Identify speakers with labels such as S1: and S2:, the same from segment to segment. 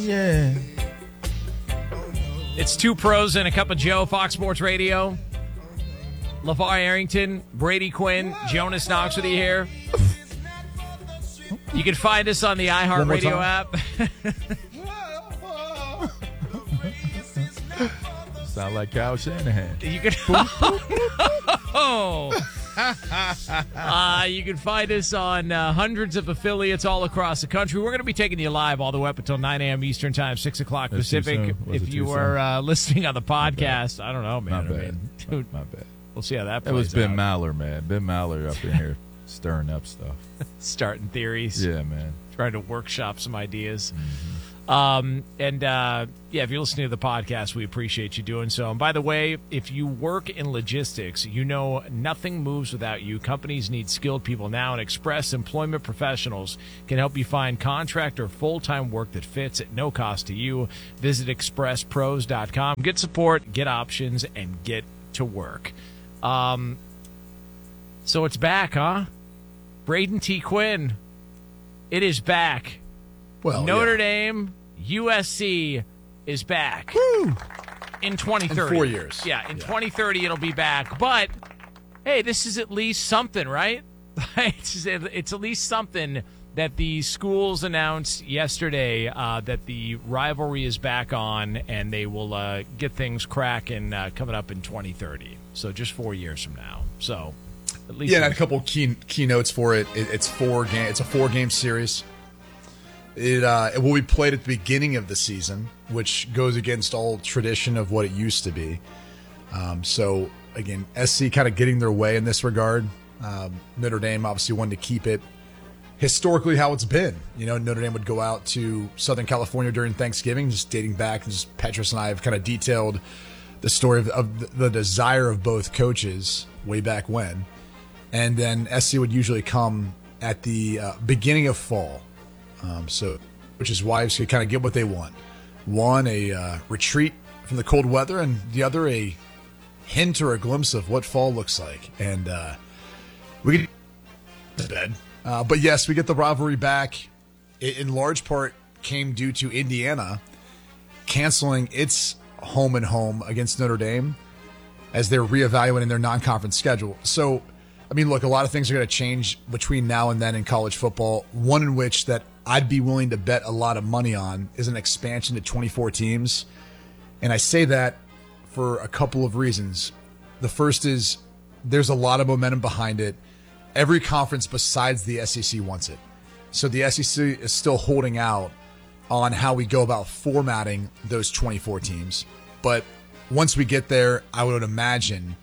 S1: yeah.
S2: It's Two Pros and a Cup of Joe, Fox Sports Radio. LeVar Arrington, Brady Quinn, Jonas Knox with you here. You can find us on the iHeartRadio app.
S1: Sound like Kyle Shanahan.
S2: You can. You can find us on hundreds of affiliates all across the country. We're going to be taking you live all the way up until 9 a.m. Eastern Time, 6 o'clock Pacific. If you are listening on the podcast, I don't know, man.
S1: My bad.
S2: Dude,
S1: my bad.
S2: We'll see how that plays out.
S1: It was Ben Maller, man. Ben Maller up in here stirring up stuff.
S2: Starting theories.
S1: Yeah, man.
S2: Trying to workshop some ideas.
S1: Mm-hmm.
S2: If you're listening to the podcast, we appreciate you doing so. And by the way, if you work in logistics, you know nothing moves without you. Companies need skilled people now, and Express Employment Professionals can help you find contract or full-time work that fits at no cost to you. Visit expresspros.com. Get support, get options, and get to work. So it's back, huh? Braden T. Quinn. It is back.
S3: Well,
S2: Notre Dame, USC is back.
S3: Woo!
S2: In 2030.
S3: In 4 years.
S2: Yeah, in 2030 it'll be back. But, hey, this is at least something, right? It's at least something that the schools announced yesterday that the rivalry is back on, and they will get things cracking coming up in 2030. So just 4 years from now. So at least
S3: and a couple keynotes for it. It's a 4-game series. It will be played at the beginning of the season, which goes against all tradition of what it used to be. So again, SC kind of getting their way in this regard. Notre Dame obviously wanted to keep it historically how it's been. You know, Notre Dame would go out to Southern California during Thanksgiving, just dating back. Just Petrus and I have kind of detailed the story of the desire of both coaches way back when. And then SC would usually come at the beginning of fall. Which is why you kind of get what they want. One, a retreat from the cold weather, and the other, a hint or a glimpse of what fall looks like. And we get to bed. But yes, we get the rivalry back. It, in large part, came due to Indiana canceling its home and home against Notre Dame as they're reevaluating their non-conference schedule. So, I mean, look, a lot of things are going to change between now and then in college football. One in which that I'd be willing to bet a lot of money on is an expansion to 24 teams. And I say that for a couple of reasons. The first is there's a lot of momentum behind it. Every conference besides the SEC wants it. So the SEC is still holding out on how we go about formatting those 24 teams. But once we get there, I would imagine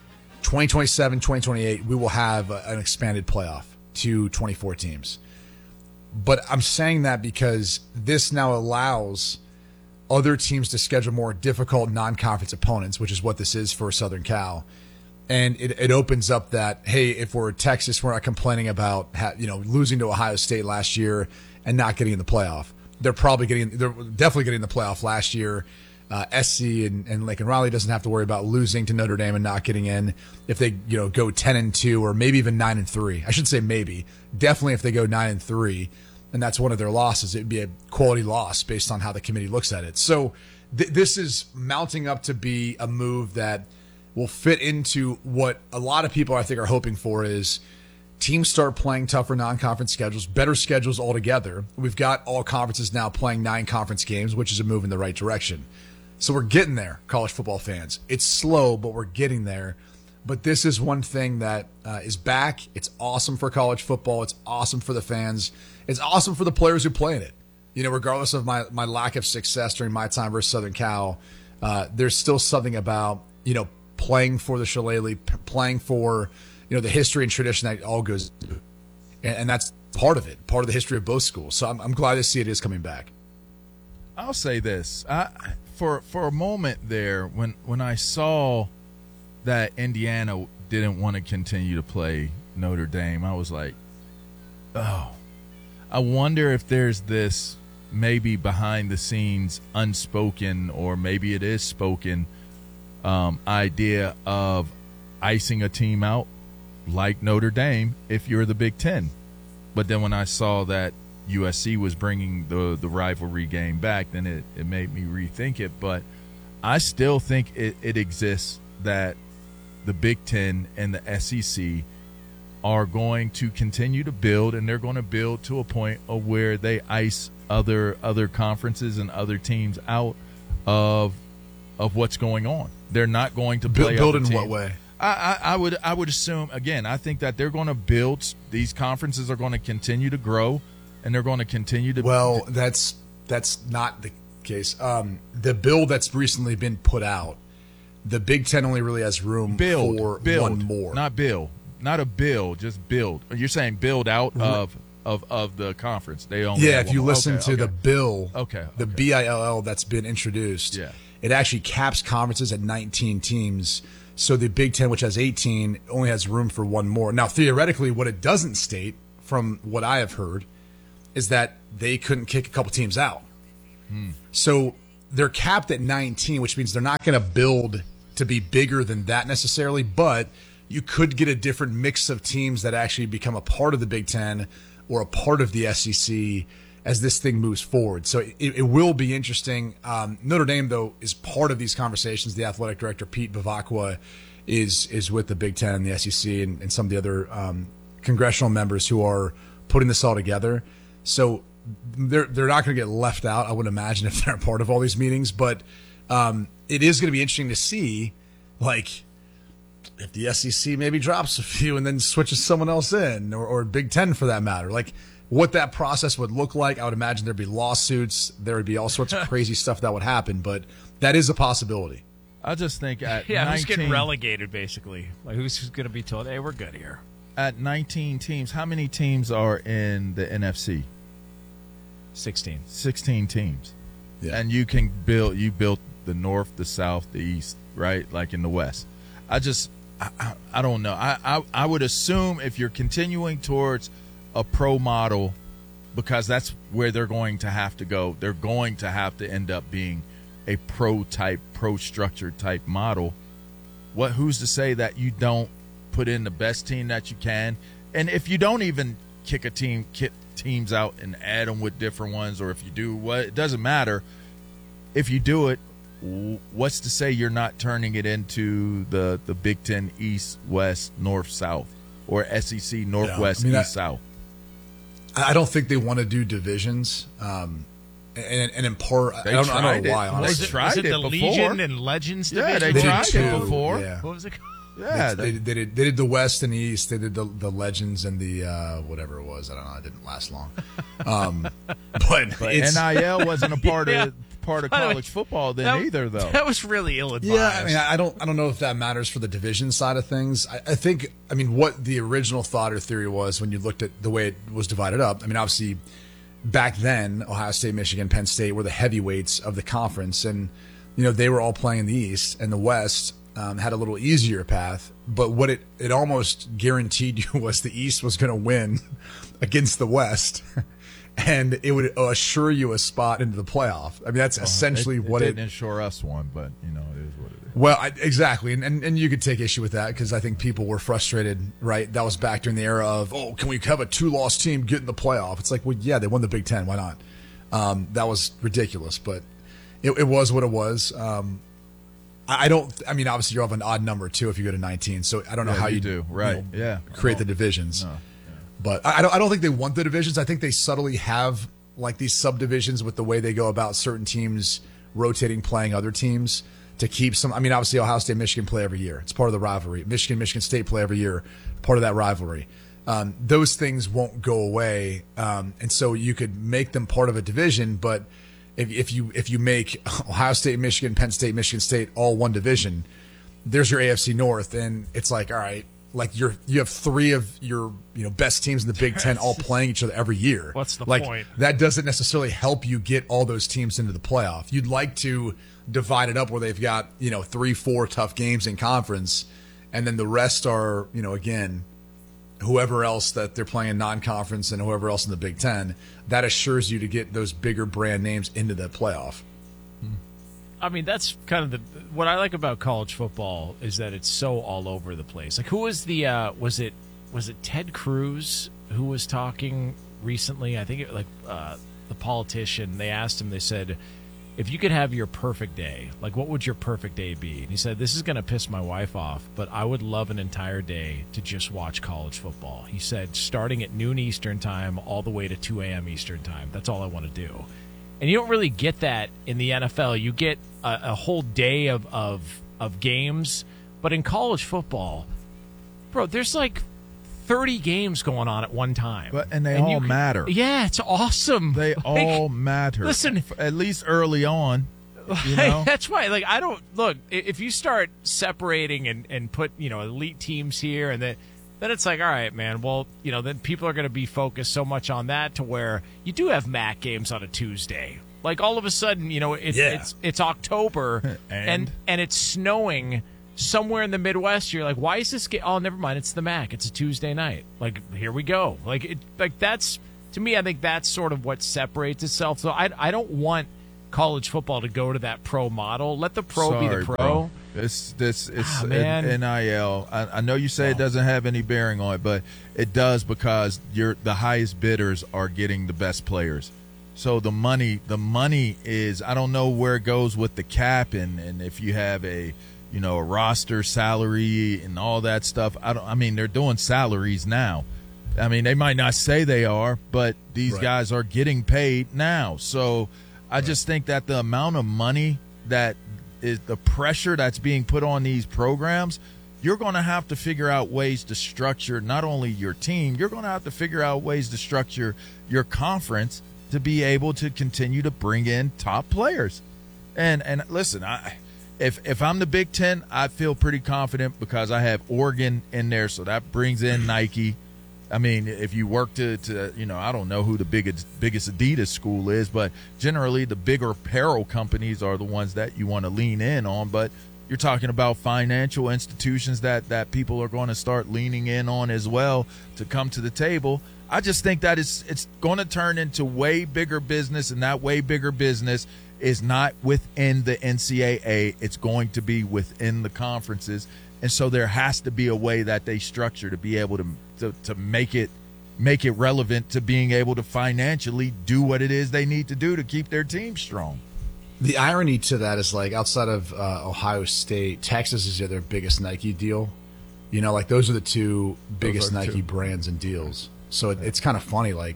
S3: 2027, 2028, we will have an expanded playoff to 24 teams. But I'm saying that because this now allows other teams to schedule more difficult non-conference opponents, which is what this is for Southern Cal. And it opens up that, hey, if we're Texas, we're not complaining about losing to Ohio State last year and not getting in the playoff. They're definitely getting in the playoff last year. SC and Lincoln Riley doesn't have to worry about losing to Notre Dame and not getting in if they go 10-2 or maybe even 9-3. I shouldn't say maybe. Definitely if they go 9-3, and that's one of their losses, it'd be a quality loss based on how the committee looks at it. So this is mounting up to be a move that will fit into what a lot of people I think are hoping for is teams start playing tougher non-conference schedules, better schedules altogether. We've got all conferences now playing 9 conference games, which is a move in the right direction. So we're getting there, college football fans. It's slow, but we're getting there. But this is one thing that is back. It's awesome for college football. It's awesome for the fans. It's awesome for the players who play in it. Regardless of my lack of success during my time versus Southern Cal, there's still something about, playing for the Shillelagh, playing for, the history and tradition that all goes into. And that's part of it, part of the history of both schools. So I'm glad to see it is coming back.
S1: I'll say this. For a moment there, when I saw that Indiana didn't want to continue to play Notre Dame, I was like, oh, I wonder if there's this maybe behind the scenes unspoken, or maybe it is spoken, idea of icing a team out like Notre Dame if you're the Big Ten. But then when I saw that USC was bringing the rivalry game back, then it made me rethink it. But I still think it exists that the Big Ten and the SEC are going to continue to build, and they're going to build to a point of where they ice other conferences and other teams out of what's going on. They're not going to play
S3: build
S1: other
S3: in
S1: teams.
S3: what way?
S1: I would assume, again, I think that they're going to build. These conferences are going to continue to grow, and they're going to continue to.
S3: Well, that's not the case. The bill that's recently been put out, the Big Ten only really has room for one more.
S1: Not a bill, just build. You're saying build out of the conference. They only have
S3: if
S1: one
S3: you
S1: more.
S3: the
S1: Okay.
S3: bill, the
S1: Okay.
S3: BILL that's been introduced, it actually caps conferences at 19 teams. So the Big Ten, which has 18, only has room for one more. Now, theoretically, what it doesn't state, from what I have heard, is that they couldn't kick a couple teams out. So they're capped at 19, which means they're not going to build to be bigger than that necessarily, but you could get a different mix of teams that actually become a part of the Big Ten or a part of the SEC as this thing moves forward. So it will be interesting. Notre Dame, though, is part of these conversations. The athletic director, Pete Bavacqua, is with the Big Ten and the SEC and some of the other congressional members who are putting this all together. So they're not going to get left out, I would imagine, if they're a part of all these meetings. But it is going to be interesting to see, like, if the SEC maybe drops a few and then switches someone else in, or Big Ten for that matter, like what that process would look like. I would imagine there'd be lawsuits. There would be all sorts of crazy stuff that would happen, but that is a possibility.
S1: I just think at
S2: who's getting
S1: 19
S2: relegated, basically? Like, who's going to be told, hey, we're good here?
S1: At 19 teams, how many teams are in the NFC?
S2: 16.
S1: 16 teams.
S3: Yeah.
S1: And you built the North, the South, the East, right? Like in the West. I don't know. I would assume if you're continuing towards a pro model, because that's where they're going to have to go, they're going to have to end up being a pro structured type model. Who's to say that you don't put in the best team that you can? And if you don't even kick teams out and add them with different ones, or if you do, it doesn't matter. If you do it, what's to say you're not turning it into the Big Ten East, West, North, South, or SEC Northwest, East, South?
S3: I don't think they want to do divisions. And in part, I don't know why, honestly.
S1: They tried
S2: was it
S1: it
S2: the
S1: before.
S2: Legion and Legends
S1: Yeah,
S2: division?
S1: they
S3: did
S1: tried
S3: too,
S1: it before.
S3: yeah.
S2: What was it called?
S1: Yeah,
S3: They did the West and the East. They did the Legends and the whatever it was. I don't know. It didn't last long. But it's,
S1: NIL wasn't a part
S2: Yeah.
S1: of
S2: By the way,
S1: college football then either, though.
S2: That was really ill-advised.
S3: yeah. I mean, I don't know if that matters for the division side of things. I think. I mean, what the original thought or theory was when you looked at the way it was divided up. I mean, obviously, back then, Ohio State, Michigan, Penn State were the heavyweights of the conference, and they were all playing in the East, and the West had a little easier path. But what it almost guaranteed you was the East was going to win against the West, and it would assure you a spot into the playoff. I mean, that's essentially what
S1: it didn't assure us one, but it is what it is.
S3: Well, exactly, and you could take issue with that because I think people were frustrated. Right, that was back during the era of, can we have a 2-loss team get in the playoff? It's like, well, yeah, they won the Big Ten. Why not? That was ridiculous, but it was what it was. I don't. I mean, obviously, you're of an odd number too if you go to 19. So I don't know how you
S1: do. Right?
S3: create the divisions. But I don't think they want the divisions. I think they subtly have like these subdivisions with the way they go about certain teams rotating, playing other teams to keep some. I mean, obviously, Ohio State, Michigan play every year. It's part of the rivalry. Michigan State play every year. Part of that rivalry. Those things won't go away, and so you could make them part of a division, but if you make Ohio State, Michigan, Penn State, Michigan State all one division, there's your AFC North, and it's like, all right, like you have three of your best teams in the Big Ten all playing each other every year.
S2: What's the
S3: like,
S2: point?
S3: That doesn't necessarily help you get all those teams into the playoff. You'd like to divide it up where they've got 3-4 tough games in conference, and then the rest are again whoever else that they're playing non-conference and whoever else in the Big Ten. That assures you to get those bigger brand names into the playoff.
S2: I mean, that's kind of what I like about college football is that it's so all over the place. Like, who was the was it Ted Cruz who was talking recently. I think the politician, they asked him, they said, if you could have your perfect day, like what would your perfect day be? And he said, this is going to piss my wife off, but I would love an entire day to just watch college football. He said, starting at noon Eastern time all the way to 2 a.m. Eastern time. That's all I want to do. And you don't really get that in the NFL. You get a whole day of games, but in college football, bro, there's like 30 games going on at one time.
S1: And they all matter.
S2: Yeah, it's awesome.
S1: They all matter.
S2: Listen,
S1: at least early on. You know?
S2: That's why. Like, I don't look. If you start separating and put elite teams here, and then it's like, all right, man. Well, then people are going to be focused so much on that to where you do have MAC games on a Tuesday. Like all of a sudden, it's October and it's snowing somewhere in the Midwest. You're like, why is this game? Oh, never mind. It's the MAC. It's a Tuesday night. Like, here we go. Like that's, to me, I think that's sort of what separates itself. So I don't want college football to go to that pro model. Let the pro be the pro.
S1: Bro. It's NIL. I know you say it doesn't have any bearing on it, but it does, because the highest bidders are getting the best players. So the money is, I don't know where it goes with the cap and if you have a roster salary and all that stuff. I mean, they're doing salaries now. I mean, they might not say they are, but these guys are getting paid now. So I just think that the amount of money that is the pressure that's being put on these programs, you're going to have to figure out ways to structure not only your team, you're going to have to figure out ways to structure your conference to be able to continue to bring in top players. And listen, if I'm the Big Ten, I feel pretty confident because I have Oregon in there, so that brings in Nike. I mean, if you work to I don't know who the biggest Adidas school is, but generally the bigger apparel companies are the ones that you want to lean in on. But you're talking about financial institutions that people are going to start leaning in on as well to come to the table. I just think that it's going to turn into way bigger business, and that way bigger business is not within the NCAA. It's going to be within the conferences. And so there has to be a way that they structure to be able to make it relevant to being able to financially do what it is they need to do to keep their team strong.
S3: The irony to that is, like, outside of Ohio State, Texas is their biggest Nike deal. Like those are the two biggest Nike brands and deals. So it's kind of funny. Like,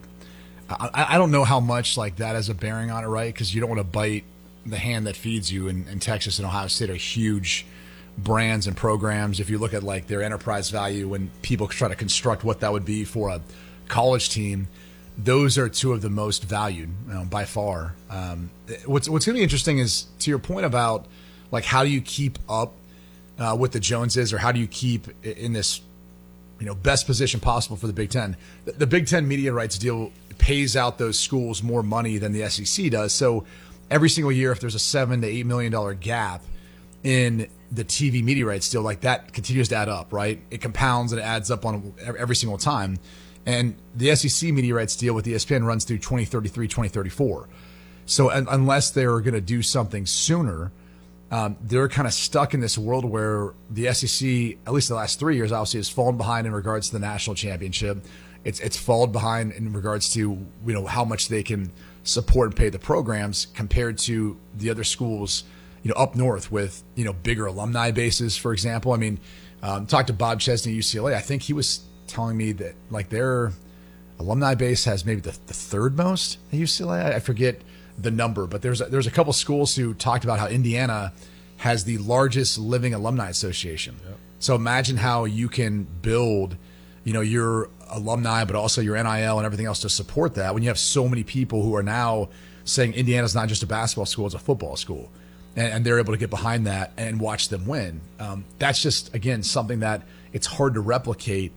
S3: I don't know how much like that has a bearing on it, right? Because you don't want to bite the hand that feeds you. And Texas and Ohio State are huge brands and programs. If you look at like their enterprise value, when people try to construct what that would be for a college team, those are two of the most valued by far. What's going to be interesting is, to your point about like how do you keep up with the Joneses, or how do you keep in this best position possible for the Big Ten. The Big Ten media rights deal pays out those schools more money than the SEC does. So every single year, if there's a $7 to $8 million gap in the TV media rights deal, like that continues to add up, right? It compounds and it adds up on every single time. And the SEC media rights deal with ESPN runs through 2033, 2034. So unless they're going to do something sooner, they're kind of stuck in this world where the SEC, at least the last 3 years, obviously has fallen behind in regards to the national championship. It's fallen behind in regards to how much they can support and pay the programs compared to the other schools up north with bigger alumni bases, for example. I mean, talked to Bob Chesney at UCLA. I think he was telling me that like their alumni base has maybe the third most at UCLA. I forget the number, but there's a couple schools who talked about how Indiana has the largest living alumni association. Yep. So imagine how you can build, your alumni, but also your NIL and everything else to support that when you have so many people who are now saying Indiana's not just a basketball school, it's a football school. And they're able to get behind that and watch them win. That's just, again, something that it's hard to replicate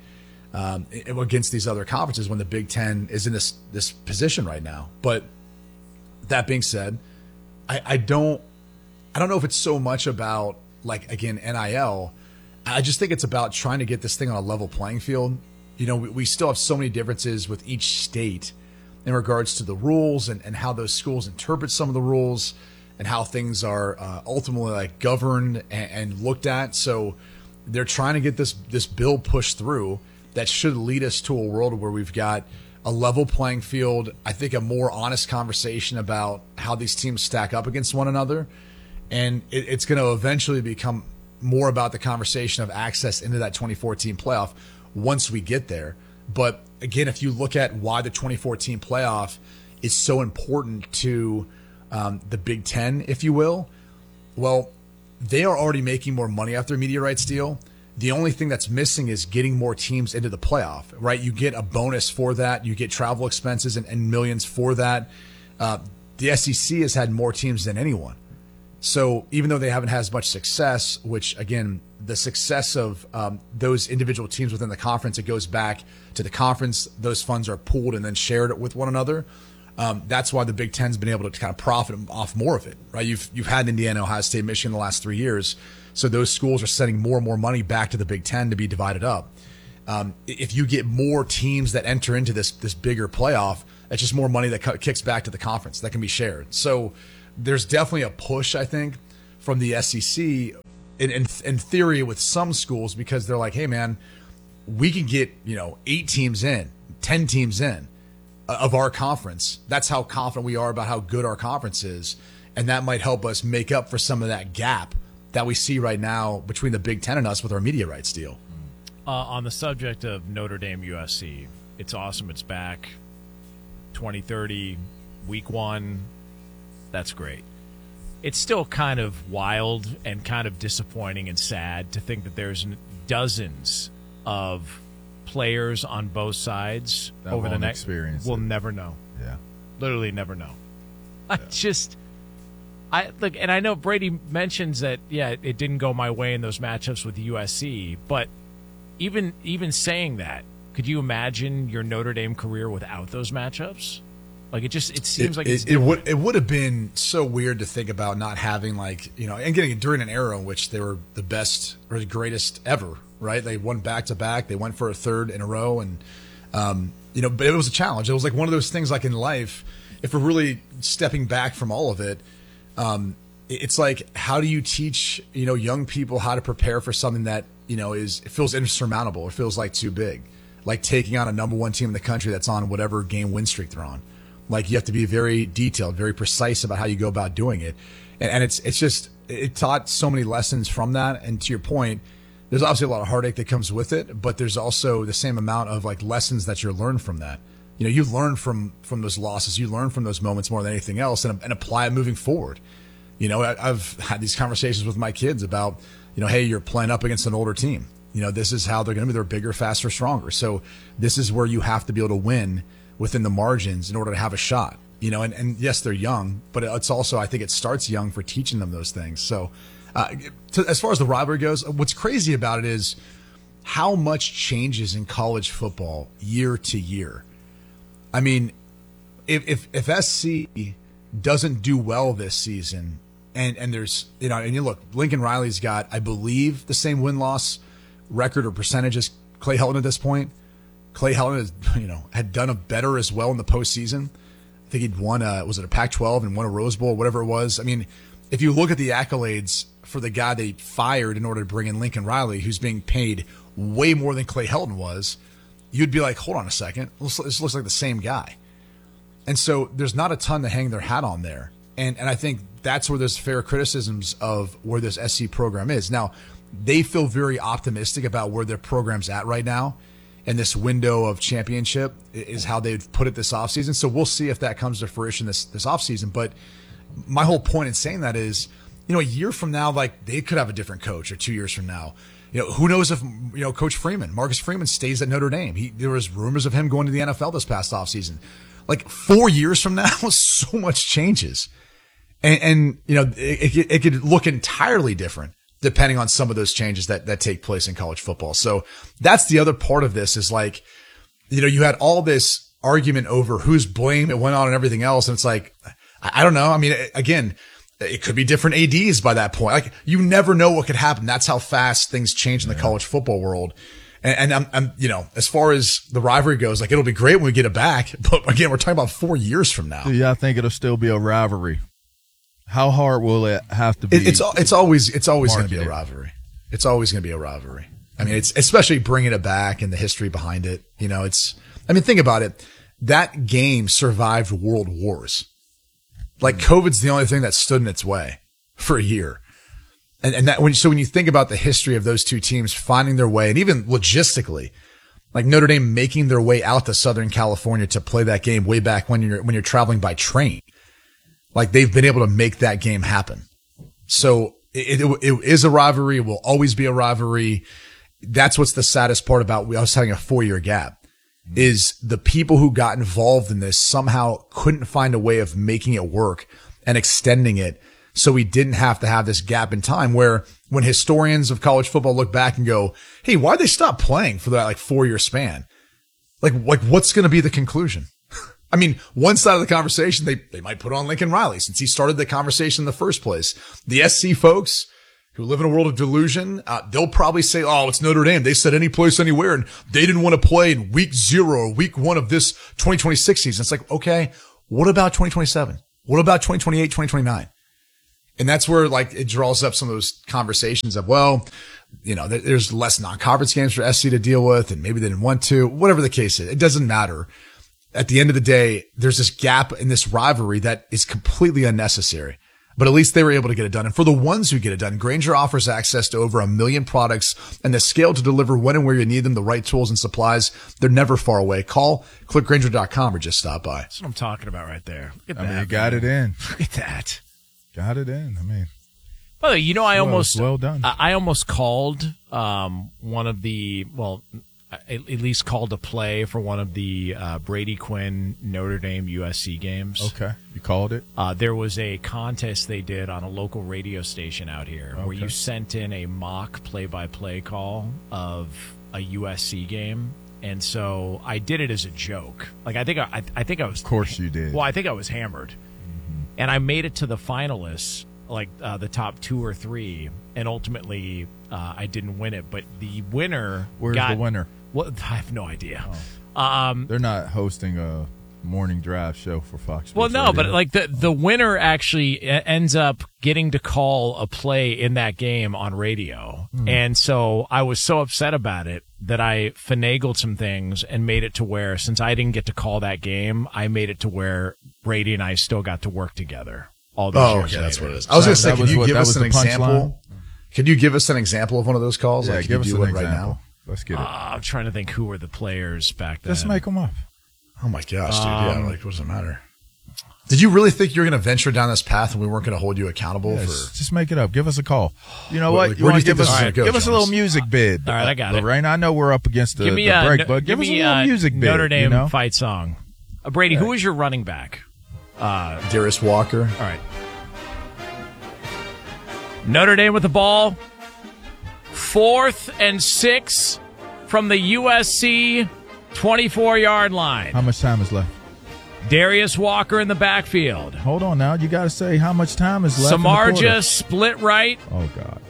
S3: against these other conferences when the Big Ten is in this position right now. But that being said, I don't know if it's so much about, like, again, NIL. I just think it's about trying to get this thing on a level playing field. We still have so many differences with each state in regards to the rules and how those schools interpret some of the rules and how things are ultimately like governed and looked at. So they're trying to get this bill pushed through that should lead us to a world where we've got a level playing field. I think a more honest conversation about how these teams stack up against one another. And it's going to eventually become more about the conversation of access into that 2014 playoff once we get there. But again, if you look at why the 2014 playoff is so important to the Big Ten, if you will, well, they are already making more money off their media rights deal. The only thing that's missing is getting more teams into the playoff, right? You get a bonus for that. You get travel expenses and millions for that. The SEC has had more teams than anyone. So even though they haven't had as much success, which again, the success of those individual teams within the conference, it goes back to the conference. Those funds are pooled and then shared with one another. That's why the Big Ten's been able to kind of profit off more of it, right? You've had Indiana, Ohio State, Michigan the last 3 years. So those schools are sending more and more money back to the Big Ten to be divided up. If you get more teams that enter into this bigger playoff, that's just more money that kicks back to the conference that can be shared. So there's definitely a push, I think, from the SEC in theory with some schools, because they're like, hey, man, we can get 8 teams in, 10 teams in of our conference. That's how confident we are about how good our conference is. And that might help us make up for some of that gap that we see right now between the Big Ten and us with our media rights deal.
S2: On the subject of Notre Dame USC, it's awesome. It's back 2030, week 1. That's great. It's still kind of wild and kind of disappointing and sad to think that there's dozens of players on both sides
S1: that
S2: over the next
S1: experience.
S2: We'll never know.
S1: Yeah.
S2: Literally never know. Look, and I know Brady mentions that, yeah, it didn't go my way in those matchups with USC, but even saying that, could you imagine your Notre Dame career without those matchups? Like it seems like
S3: it would have been so weird to think about not having and getting it during an era in which they were the best or the greatest ever, right? They won back to back, they went for a third in a row, and but it was a challenge. It was like one of those things, like in life, if we're really stepping back from all of it, it's like, how do you teach young people how to prepare for something that it feels insurmountable or feels like too big, like taking on a number 1 team in the country that's on whatever game win streak they're on. Like, you have to be very detailed, very precise about how you go about doing it. And it taught so many lessons from that. And to your point, there's obviously a lot of heartache that comes with it, but there's also the same amount of lessons that you're learned from that. You learn from those losses, you learn from those moments more than anything else, and apply it moving forward. I've had these conversations with my kids about, hey, you're playing up against an older team. This is how they're going to be. They're bigger, faster, stronger. So this is where you have to be able to win within the margins in order to have a shot, and yes, they're young, but it's also, I think it starts young for teaching them those things. So as far as the rivalry goes, what's crazy about it is how much changes in college football year to year. I mean, if SC doesn't do well this season, and there's, and you look, Lincoln Riley's got, I believe, the same win-loss record or percentage as Clay Helton at this point. Clay Helton had done a better as well in the postseason. I think he'd won was it a Pac-12 and won a Rose Bowl, whatever it was. I mean, if you look at the accolades for the guy they fired in order to bring in Lincoln Riley, who's being paid way more than Clay Helton was, you'd be like, hold on a second, this looks like the same guy. And so there's not a ton to hang their hat on there. And I think that's where there's fair criticisms of where this SC program is. Now, they feel very optimistic about where their program's at right now. And this window of championship is how they've put it this offseason. So we'll see if that comes to fruition this offseason. But my whole point in saying that is, a year from now, they could have a different coach, or 2 years from now. Who knows if, Coach Freeman, Marcus Freeman, stays at Notre Dame. There was rumors of him going to the NFL this past offseason. 4 years from now, so much changes. And it could look entirely different depending on some of those changes that take place in college football. So that's the other part of this is you had all this argument over whose blame it went on and everything else. And it's like, I don't know. I mean, again, it could be different ADs by that point. You never know what could happen. That's how fast things change in the college football world. And I'm as far as the rivalry goes, it'll be great when we get it back. But again, we're talking about 4 years from now.
S1: Yeah, I think it'll still be a rivalry. How hard will it have to be?
S3: It's always going to be a rivalry. It's always going to be a rivalry. I mean, it's especially bringing it back and the history behind it. Think about it. that game survived world wars. Like COVID's the only thing that stood in its way for a year. And that when you think about the history of those two teams finding their way, and even logistically, like Notre Dame making their way out to Southern California to play that game way back when you're traveling by train, like they've been able to make that game happen. So it is a rivalry. It will always be a rivalry. That's what's the saddest part about us having a 4-year gap, is the people who got involved in this somehow couldn't find a way of making it work and extending it. So we didn't have to have this gap in time where when historians of college football look back and go, hey, why'd they stop playing for that like 4-year span? Like what's going to be the conclusion? I mean, one side of the conversation, they might put on Lincoln Riley since he started the conversation in the first place. The SC folks who live in a world of delusion, they'll probably say, oh, it's Notre Dame. They said any place, anywhere, and they didn't want to play in week 0 or week 1 of this 2026 season. It's like, okay, what about 2027? What about 2028, 2029? And that's where like it draws up some of those conversations of, well, you know, there's less non-conference games for SC to deal with, and maybe they didn't want to, whatever the case is. It doesn't matter. At the end of the day, there's this gap in this rivalry that is completely unnecessary. But at least they were able to get it done. And for the ones who get it done, Grainger offers access to over 1 million products and the scale to deliver when and where you need them, the right tools and supplies. They're never far away. Call, click Grainger.com, or just stop by.
S2: That's what I'm talking about right there. Look at that.
S1: I mean, you got it in.
S2: Look at that.
S1: Got it in. I mean,
S2: by the way, you know,
S1: well done.
S2: I almost called one of the, well, at least called a play for one of the Brady Quinn Notre Dame USC games.
S1: Okay, you called it.
S2: There was a contest they did on a local radio station out here where you sent in a mock play-by-play call of a USC game. And so I did it as a joke. Like I think I was.
S1: Of course you did.
S2: Well, I think I was hammered, and I made it to the finalists, like the top 2 or 3, and ultimately I didn't win it. But the winner.
S1: Where's the winner?
S2: Well, I have no idea.
S1: They're not hosting a morning drive show for Fox Sports.
S2: Well, no,
S1: Radio.
S2: but like the winner actually ends up getting to call a play in that game on radio. And so I was so upset about it that I finagled some things and made it to where, since I didn't get to call that game, I made it to where Brady and I still got to work together all those years later.
S3: That's what it is. I was going to say, can you give us an example? Could you give us an example of one of those calls?
S1: Yeah,
S3: like,
S1: give us an example.
S3: Right now?
S1: Let's get it.
S2: I'm trying to think who were the players back then.
S1: Just make them up.
S3: Oh my gosh, dude! Yeah, like, what does it matter? Did you really think you were going to venture down this path and we weren't going to hold you accountable for?
S1: Just make it up. Give us a call. You know
S3: Where
S1: what?
S3: do you think
S1: give
S3: this
S1: us,
S3: is gonna go,
S1: give us a little
S3: Jones?
S1: music bid.
S2: All right, I got it.
S1: Lorraine, I know we're up against the break, but give us a little music bid.
S2: Notre Dame
S1: you know?
S2: fight song. Brady, who was your running back?
S3: Darius Walker.
S2: All right. Notre Dame with the ball. 4th and 6 from the USC 24-yard line.
S1: How much time is left?
S2: Darius Walker in the backfield.
S1: Hold on now. You got to say how much time is left.
S2: Samardzija split right.
S1: Oh, God.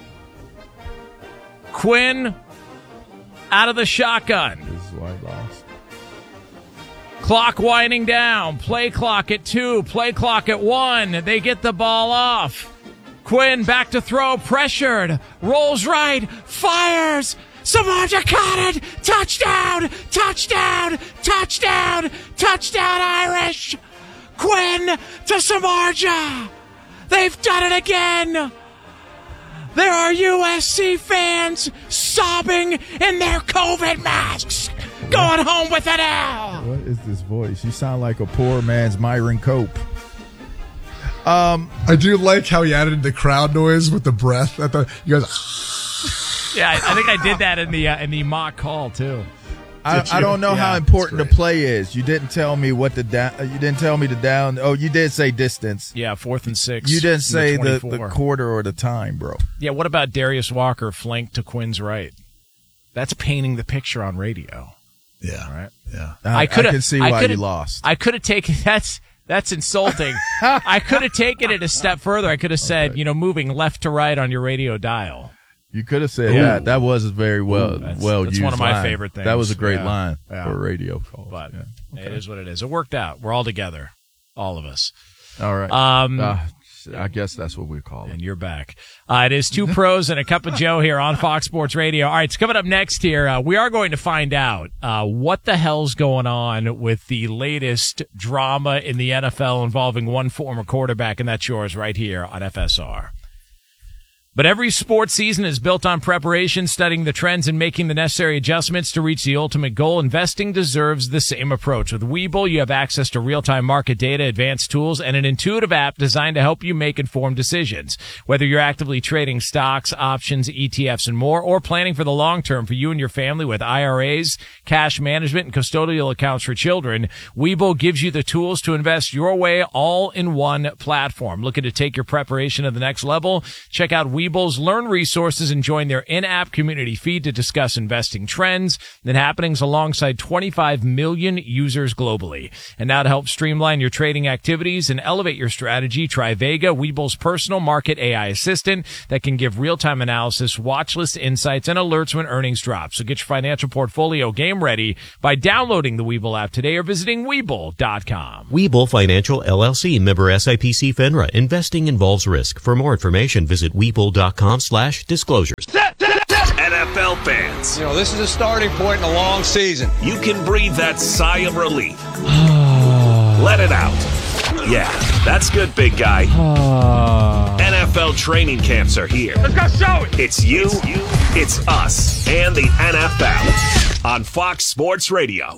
S2: Quinn out of the shotgun.
S1: This is why he lost.
S2: Clock winding down. Play clock at 2. Play clock at 1. They get the ball off. Quinn back to throw. Pressured. Rolls right. Fires. Samardzija caught it. Touchdown. Touchdown. Touchdown. Touchdown Irish. Quinn to Samardzija. They've done it again. There are USC fans sobbing in their COVID masks. Going home with an L.
S1: What is this voice? You sound like a poor man's Myron Cope.
S3: I do like how he added the crowd noise with the breath. I thought you guys.
S2: Yeah, I think I did that in the mock call too.
S1: I don't know how important the play is. You didn't tell me what the down. You didn't tell me the down. Oh, you did say distance.
S2: Yeah, 4th and 6.
S1: You didn't say the quarter or the time, bro.
S2: Yeah, what about Darius Walker flanked to Quinn's right? That's painting the picture on radio.
S3: Yeah,
S2: right.
S3: Yeah,
S1: I can see why you lost.
S2: I could have taken that's insulting. I could have taken it a step further. I could have said, moving left to right on your radio dial.
S1: You could have said that. That was a very well
S2: that's
S1: used
S2: one of my
S1: line.
S2: favorite things.
S1: That was a great line for a radio call.
S2: But it is what it is. It worked out. We're all together, all of us.
S1: All right. I guess that's what we call it.
S2: And you're back. It is Two Pros and a Cup of Joe here on Fox Sports Radio. All right, it's coming up next here. We are going to find out what the hell's going on with the latest drama in the NFL involving one former quarterback, and that's yours right here on FSR. But every sports season is built on preparation, studying the trends, and making the necessary adjustments to reach the ultimate goal. Investing deserves the same approach. With Webull, you have access to real-time market data, advanced tools, and an intuitive app designed to help you make informed decisions. Whether you're actively trading stocks, options, ETFs, and more, or planning for the long term for you and your family with IRAs, cash management, and custodial accounts for children, Webull gives you the tools to invest your way all in one platform. Looking to take your preparation to the next level? Check out Webull's Learn resources and join their in-app community feed to discuss investing trends and happenings alongside 25 million users globally. And now to help streamline your trading activities and elevate your strategy, try Vega, Webull's personal market AI assistant that can give real-time analysis, watch list insights, and alerts when earnings drop. So get your financial portfolio game ready by downloading the Webull app today or visiting Webull.com.
S4: Webull Financial LLC, member SIPC FINRA. Investing involves risk. For more information, visit Webull.com/disclosures.
S5: NFL fans,
S6: this is a starting point in a long season.
S5: you can breathe that sigh of relief. Let it out. Yeah, that's good, big guy. NFL training camps are here.
S6: Let's go show it.
S5: It's you, it's us, and the NFL on Fox Sports Radio.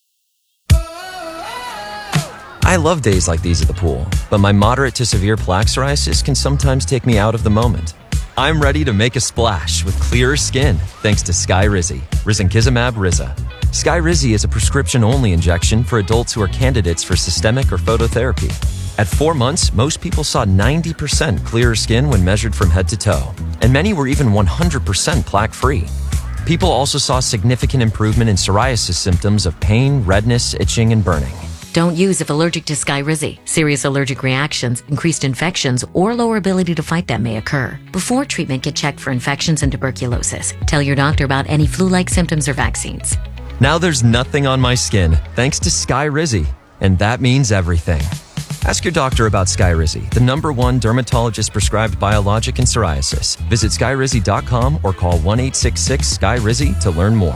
S7: I love days like these at the pool, but my moderate to severe plaque psoriasis can sometimes take me out of the moment. I'm ready to make a splash with clearer skin thanks to Skyrizi, Risankizumab Riza. Skyrizi is a prescription-only injection for adults who are candidates for systemic or phototherapy. At 4 months, most people saw 90% clearer skin when measured from head to toe, and many were even 100% plaque-free. People also saw significant improvement in psoriasis symptoms of pain, redness, itching, and burning.
S8: Don't use if allergic to Skyrizi. Serious allergic reactions, increased infections, or lower ability to fight them may occur. Before treatment, get checked for infections and tuberculosis. Tell your doctor about any flu-like symptoms or vaccines.
S7: Now there's nothing on my skin thanks to Skyrizi, and that means everything. Ask your doctor about Skyrizi, the #1 dermatologist-prescribed biologic in psoriasis. Visit Skyrizi.com or call 1-866-SKY-RIZI to learn more.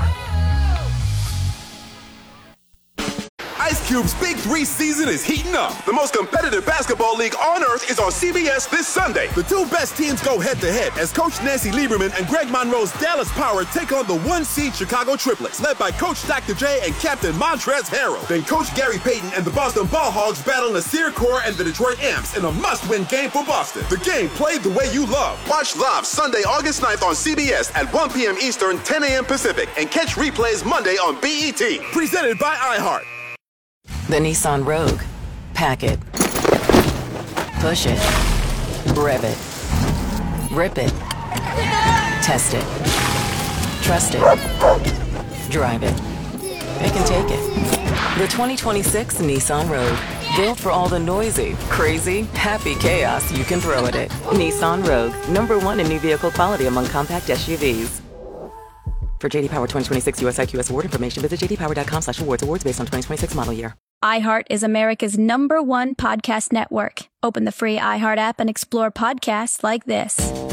S9: Ice Cube's Big 3 season is heating up. The most competitive basketball league on earth is on CBS this Sunday. The two best teams go head-to-head as Coach Nancy Lieberman and Greg Monroe's Dallas Power take on the 1-seed Chicago Triplets, led by Coach Dr. J and Captain Montrezl Harrell. Then Coach Gary Payton and the Boston Ball Hogs battle Nasir Kaur and the Detroit Amps in a must-win game for Boston. The game played the way you love. Watch live Sunday, August 9th on CBS at 1 p.m. Eastern, 10 a.m. Pacific, and catch replays Monday on BET. Presented by iHeart.
S10: The Nissan Rogue. Pack it. Push it. Rev it. Rip it. Test it. Trust it. Drive it. It can take it. The 2026 Nissan Rogue. Built for all the noisy, crazy, happy chaos you can throw at it. Nissan Rogue. #1 in new vehicle quality among compact SUVs. For JD Power 2026 US IQS award information, visit jdpower.com/awards. Awards based on 2026 model year.
S11: iHeart is America's #1 podcast network. Open the free iHeart app and explore podcasts like this.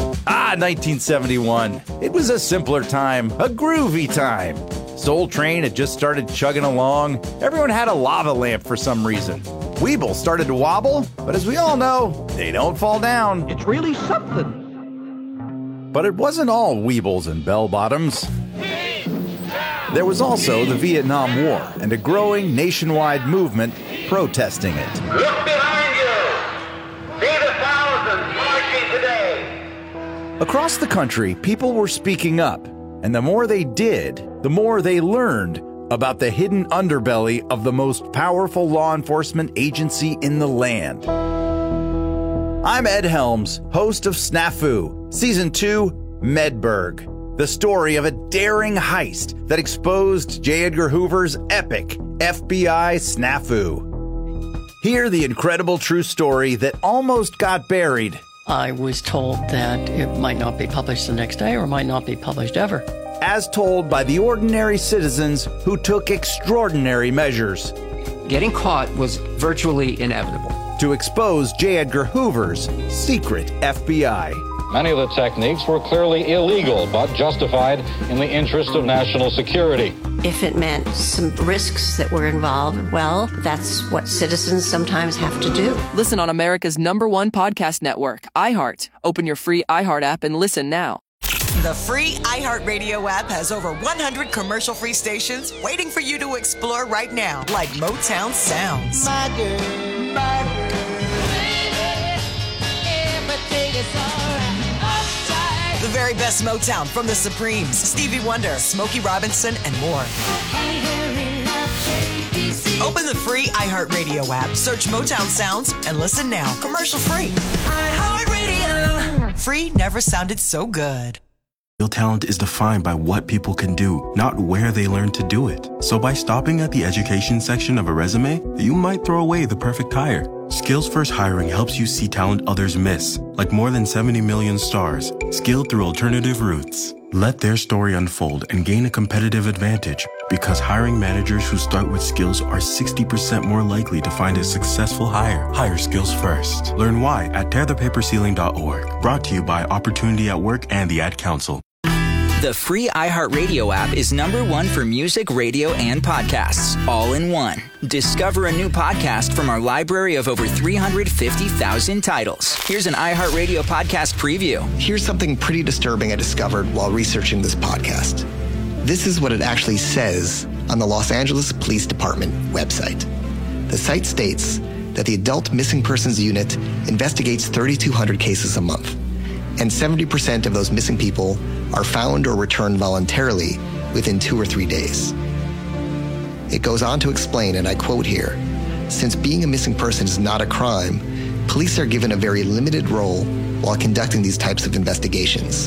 S12: 1971. It was a simpler time, a groovy time. Soul Train had just started chugging along. Everyone had a lava lamp for some reason. Weeble started to wobble, but as we all know, they don't fall down. It's really something. But it wasn't all Weebles and bell-bottoms. There was also the Vietnam War and a growing nationwide movement protesting it.
S13: Look behind you! See the thousands marching today!
S12: Across the country, people were speaking up, and the more they did, the more they learned about the hidden underbelly of the most powerful law enforcement agency in the land. I'm Ed Helms, host of Snafu, Season 2, Medberg. The story of a daring heist that exposed J. Edgar Hoover's epic FBI snafu. Hear the incredible true story that almost got buried.
S14: I was told that it might not be published the next day or might not be published ever.
S12: As told by the ordinary citizens who took extraordinary measures.
S15: Getting caught was virtually inevitable.
S12: to expose J. Edgar Hoover's secret FBI.
S15: Many of the techniques were clearly illegal, but justified in the interest of national security.
S16: If it meant some risks that were involved, well, that's what citizens sometimes have to do.
S17: Listen on America's #1 podcast network, iHeart. Open your free iHeart app and listen now.
S18: The free iHeartRadio app has over 100 commercial-free stations waiting for you to explore right now, like Motown Sounds. My girl, my girl. Baby, everything is all right. Upside. The very best Motown from the Supremes, Stevie Wonder, Smokey Robinson, and more. Open the free iHeartRadio app, search Motown Sounds, and listen now. Commercial-free. iHeartRadio. Free never sounded so good.
S19: Real talent is defined by what people can do, not where they learn to do it. So by stopping at the education section of a resume, you might throw away the perfect hire. Skills First Hiring helps you see talent others miss, like more than 70 million stars, skilled through alternative routes. Let their story unfold and gain a competitive advantage, because hiring managers who start with skills are 60% more likely to find a successful hire. Hire skills first. Learn why at tearthepaperceiling.org. Brought to you by Opportunity at Work and the Ad Council.
S20: The free iHeartRadio app is #1 for music, radio, and podcasts, all in one. Discover a new podcast from our library of over 350,000 titles. Here's an iHeartRadio podcast preview.
S21: Here's something pretty disturbing I discovered while researching this podcast. This is what it actually says on the Los Angeles Police Department website. The site states that the Adult Missing Persons Unit investigates 3,200 cases a month, and 70% of those missing people are found or returned voluntarily within 2 or 3 days. It goes on to explain, and I quote here, "Since being a missing person is not a crime, police are given a very limited role while conducting these types of investigations."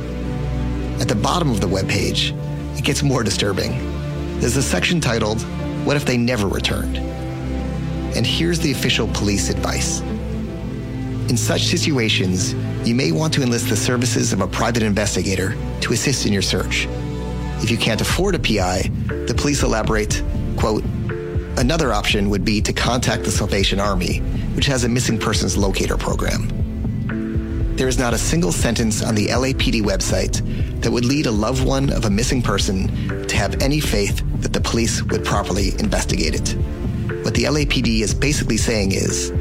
S21: At the bottom of the webpage, it gets more disturbing. There's a section titled, "What if they never returned?" And here's the official police advice. In such situations, you may want to enlist the services of a private investigator to assist in your search. If you can't afford a PI, the police elaborate, quote, "Another option would be to contact the Salvation Army, which has a missing persons locator program." There is not a single sentence on the LAPD website that would lead a loved one of a missing person to have any faith that the police would properly investigate it. What the LAPD is basically saying is,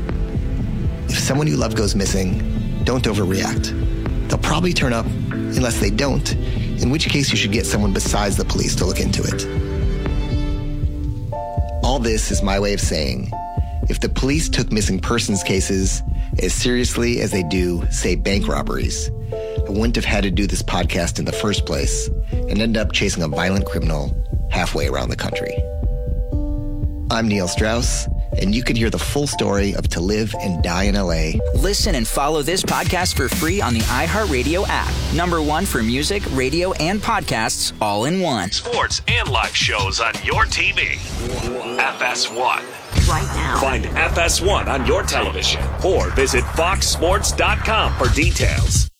S21: if someone you love goes missing, don't overreact. They'll probably turn up unless they don't, in which case you should get someone besides the police to look into it. All this is my way of saying, if the police took missing persons cases as seriously as they do, say, bank robberies, I wouldn't have had to do this podcast in the first place and end up chasing a violent criminal halfway around the country. I'm Neil Strauss, and you can hear the full story of To Live and Die in LA.
S20: Listen and follow this podcast for free on the iHeartRadio app. #1 for music, radio, and podcasts, all in one.
S5: Sports and live shows on your TV. FS1.
S18: Right now.
S5: Find FS1 on your television or visit foxsports.com for details.